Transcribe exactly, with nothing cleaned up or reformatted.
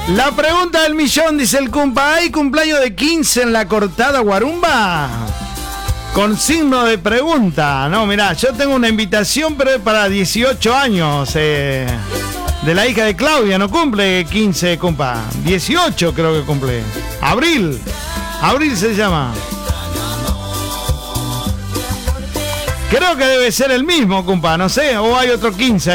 La pregunta del millón, dice el compa, ¿hay cumpleaños de quince en la cortada Guarumba? Con signo de pregunta. No, mirá, yo tengo una invitación, pero es para dieciocho años. Eh, de la hija de Claudia, no cumple quince, compa. dieciocho creo que cumple. Abril. Abril se llama. Creo que debe ser el mismo, compa, no sé, o hay otro quince ahí.